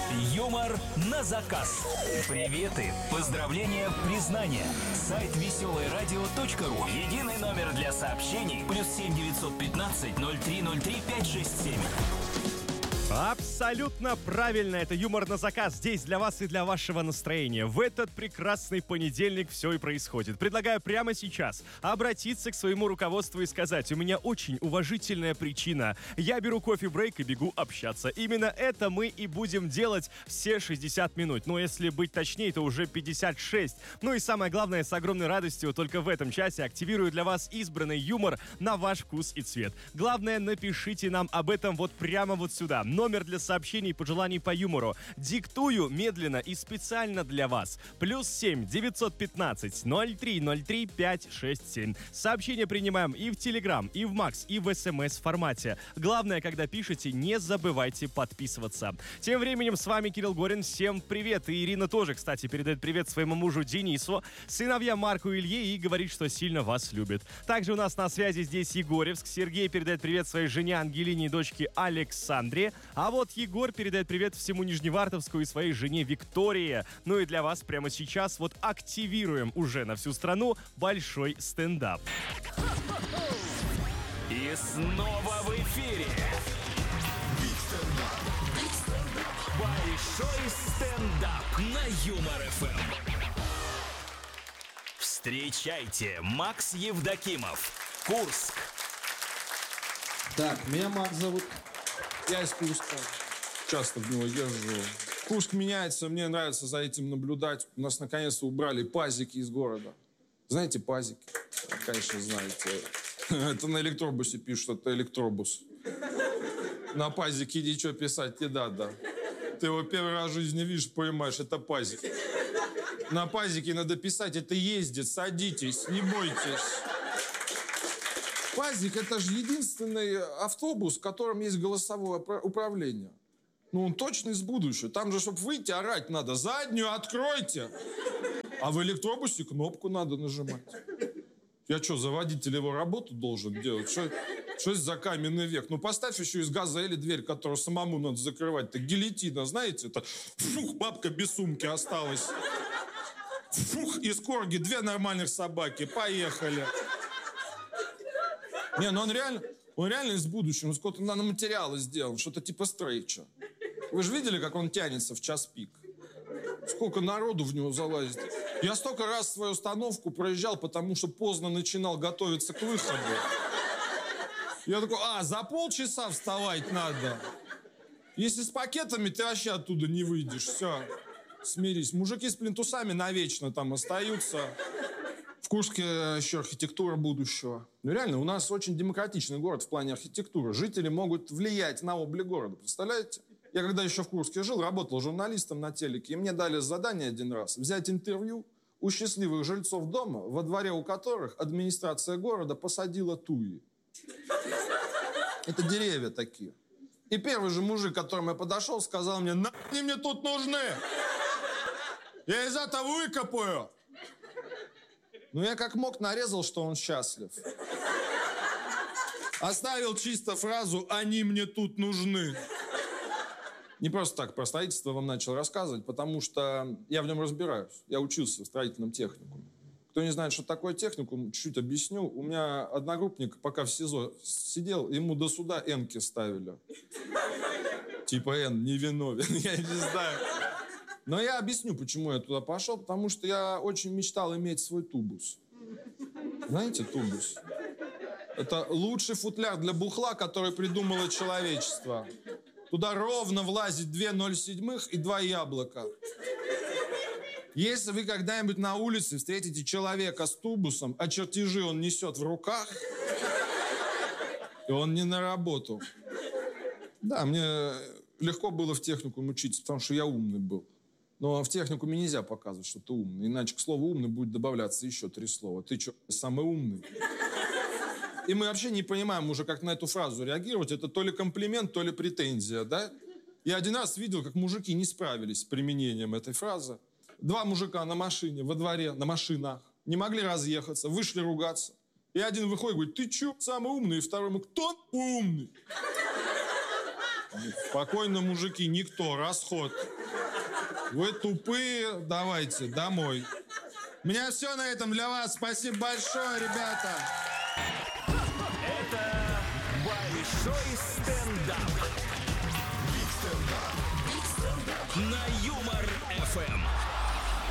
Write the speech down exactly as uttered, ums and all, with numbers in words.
Юмор на заказ. Приветы, поздравления, признания. Сайт веселое радио точка ру. Единый номер для сообщений. Плюс семь девятьсот пятнадцать ноль три ноль три пять шесть семь. Абсолютно правильно, это юмор на заказ. Здесь для вас и для вашего настроения. В этот прекрасный понедельник все и происходит. Предлагаю прямо сейчас обратиться к своему руководству и сказать: у меня очень уважительная причина. Я беру кофе-брейк и бегу общаться. Именно это мы и будем делать все шестьдесят минут. Но если быть точнее, то уже пятьдесят шесть. Ну и самое главное, с огромной радостью только в этом часе активирую для вас избранный юмор на ваш вкус и цвет. Главное, напишите нам об этом вот прямо вот сюда. Номер для сообщений и пожеланий по юмору диктую медленно и специально для вас. Плюс семь девятьсот пятнадцать ноль три ноль три пять шесть семь. Сообщения принимаем и в Телеграм, и в Макс, и в СМС формате. Главное, когда пишете, не забывайте подписываться. Тем временем с вами Кирилл Горин. Всем привет. И Ирина тоже, кстати, передает привет своему мужу Денису, сыновьям Марку и Илье, и говорит, что сильно вас любит. Также у нас на связи здесь Егорьевск. Сергей передает привет своей жене Ангелине и дочке Александре. А вот Егор передает привет всему Нижневартовску и своей жене Виктории. Ну и для вас прямо сейчас вот активируем уже на всю страну большой стендап. И снова в эфире большой стендап на Юмор эф эм. Встречайте, Макс Евдокимов, Курск. Так, меня Макс зовут. Я из Курска. Часто в него езжу. Курск меняется, мне нравится за этим наблюдать. У нас наконец-то убрали пазики из города. Знаете пазики? Конечно, знаете. Это на электробусе пишут, это электробус. На пазике ничего писать не надо. Ты его первый раз в жизни видишь, понимаешь, это пазик. На пазике надо писать, это ездит, садитесь, не бойтесь. Пазик — это же единственный автобус, в котором есть голосовое управление. Ну, он точно из будущего. Там же, чтобы выйти, орать надо. Заднюю откройте. А в электробусе кнопку надо нажимать. Я что, за водителя его работу должен делать? Что, что это за каменный век? Ну, поставь еще из «Газели» дверь, которую самому надо закрывать. Это гильотина, знаете? Это фух, бабка без сумки осталась. Фух, из корги две нормальных собаки. Поехали. Не, ну он реально, он реально из будущего. Он сколько-то наноматериала сделал, что-то типа стрейча. Вы же видели, как он тянется в час пик? Сколько народу в него залазит. Я столько раз свою установку проезжал, потому что поздно начинал готовиться к выходу. Я такой, а, за полчаса вставать надо. Если с пакетами, ты вообще оттуда не выйдешь. Все, смирись. Мужики с плинтусами навечно там остаются. В Курске еще архитектура будущего. Ну реально, у нас очень демократичный город в плане архитектуры. Жители могут влиять на облик города. Представляете? Я когда еще в Курске жил, работал журналистом на телеке, и мне дали задание один раз взять интервью у счастливых жильцов дома, во дворе у которых администрация города посадила туи. Это деревья такие. И первый же мужик, к которому я подошел, сказал мне: «На, они мне тут нужны! Я из этого выкопаю!» Ну, я как мог нарезал, что он счастлив. Оставил чисто фразу «они мне тут нужны». Не просто так про строительство вам начал рассказывать, потому что я в нем разбираюсь. Я учился в строительном техникуме. Кто не знает, что такое техникум, чуть-чуть объясню. У меня одногруппник, пока в СИЗО сидел, ему до суда энки ставили. Типа Н, невиновен, я не знаю. Но я объясню, почему я туда пошел. Потому что я очень мечтал иметь свой тубус. Знаете, тубус? Это лучший футляр для бухла, который придумало человечество. Туда ровно влазит две ноль седьмых и два яблока. Если вы когда-нибудь на улице встретите человека с тубусом, а чертежи он несет в руках, и он не на работу. Да, мне легко было в техникуме учиться, потому что я умный был. Но в техникуме нельзя показывать, что ты умный. Иначе к слову «умный» будет добавляться еще три слова. Ты что, самый умный? И мы вообще не понимаем уже, как на эту фразу реагировать. Это то ли комплимент, то ли претензия, да? Я один раз видел, как мужики не справились с применением этой фразы. Два мужика на машине, во дворе, на машинах. Не могли разъехаться, вышли ругаться. И один выходит и говорит: «Ты чё, самый умный?» И второй ему: «Кто умный?» Спокойно, мужики, никто, расход. Вы тупые, давайте, домой. У меня все на этом для вас. Спасибо большое, ребята. Это большой стендап. На Юмор эф эм.